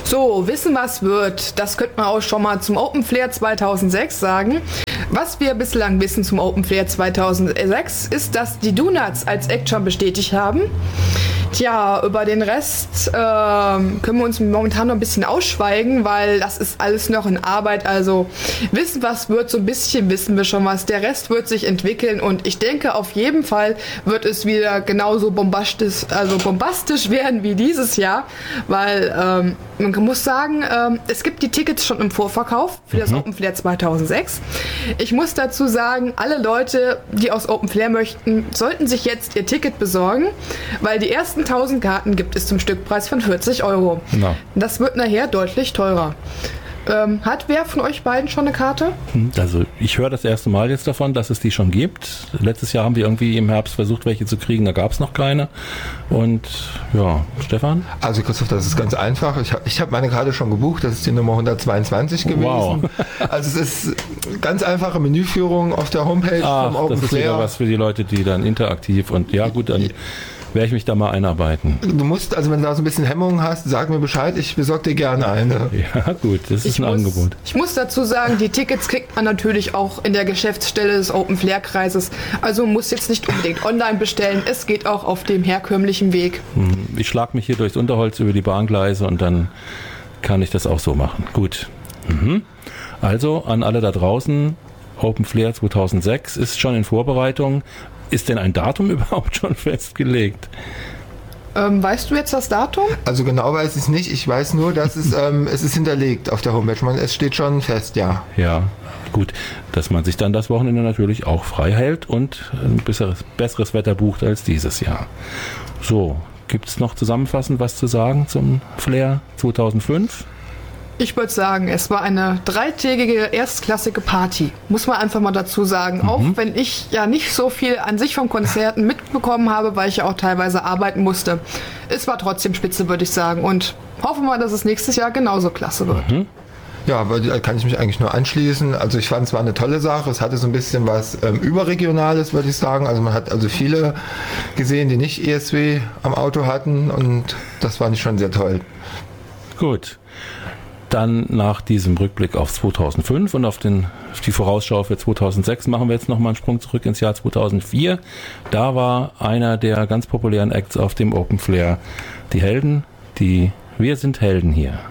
So, wissen was wird, das könnte man auch schon mal zum Open Flair 2006 sagen. Was wir bislang wissen zum Open Flair 2006 ist, dass die Donuts als Act schon bestätigt haben. Tja, über den Rest können wir uns momentan noch ein bisschen ausschweigen, weil das ist alles noch in Arbeit. Also wissen was wird, so ein bisschen wissen wir schon was. Der Rest wird sich entwickeln und ich denke, auf jeden Fall wird es wieder genauso bombastisch werden wie dieses Jahr, weil man muss sagen, es gibt die Tickets schon im Vorverkauf für das Open Flair 2006. Ich muss dazu sagen, alle Leute, die aus Open Flair möchten, sollten sich jetzt ihr Ticket besorgen, weil die ersten 1000 Karten gibt es zum Stückpreis von 40 €. No. Das wird nachher deutlich teurer. Hat wer von euch beiden schon eine Karte? Also ich höre das erste Mal jetzt davon, dass es die schon gibt. Letztes Jahr haben wir irgendwie im Herbst versucht, welche zu kriegen, da gab es noch keine. Und ja, Stefan? Also Christoph, das ist ganz einfach. Ich habe meine Karte schon gebucht, das ist die Nummer 122 gewesen. Wow. Also es ist ganz einfache Menüführung auf der Homepage vom Open das ist Flair. wieder was für die Leute, die dann interaktiv und ja gut, dann werde ich mich da mal einarbeiten. Du musst, also wenn du da so ein bisschen Hemmungen hast, sag mir Bescheid, ich besorge dir gerne eine. Ja gut, das ist ein Angebot. Ich muss dazu sagen, die Tickets kriegt man natürlich auch in der Geschäftsstelle des Open Flair Kreises. Also muss jetzt nicht unbedingt online bestellen, es geht auch auf dem herkömmlichen Weg. Ich schlage mich hier durchs Unterholz über die Bahngleise und dann kann ich das auch so machen. Gut. Also an alle da draußen, Open Flair 2006 ist schon in Vorbereitung. Ist denn ein Datum überhaupt schon festgelegt? Weißt du jetzt das Datum? Also genau weiß ich es nicht. Ich weiß nur, dass es ist hinterlegt auf der Homepage. Es steht schon fest, ja. Ja, gut. Dass man sich dann das Wochenende natürlich auch frei hält und ein besseres Wetter bucht als dieses Jahr. So, gibt es noch zusammenfassend was zu sagen zum Flair 2005? Ich würde sagen, es war eine 3-tägige erstklassige Party, muss man einfach mal dazu sagen. Auch wenn ich ja nicht so viel an sich vom Konzerten mitbekommen habe, weil ich ja auch teilweise arbeiten musste. Es war trotzdem spitze, würde ich sagen. Und hoffe mal, dass es nächstes Jahr genauso klasse wird. Ja, aber da kann ich mich eigentlich nur anschließen. Also ich fand es war eine tolle Sache. Es hatte so ein bisschen was Überregionales, würde ich sagen. Also man hat also viele gesehen, die nicht ESW am Auto hatten und das fand ich schon sehr toll. Gut. Dann nach diesem Rückblick auf 2005 und auf die Vorausschau für 2006 machen wir jetzt nochmal einen Sprung zurück ins Jahr 2004. Da war einer der ganz populären Acts auf dem Open Flair die Helden, die Wir sind Helden hier.